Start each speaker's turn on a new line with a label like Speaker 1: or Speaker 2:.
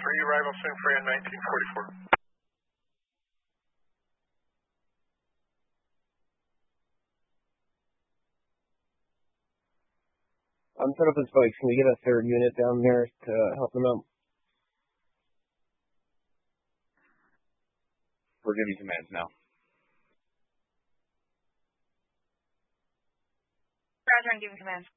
Speaker 1: 3, arrival soon for you 1944.
Speaker 2: I'm set up as spikes. Can we get a third unit down there to help them out?
Speaker 3: We're giving commands now.
Speaker 4: Roger, I'm giving commands.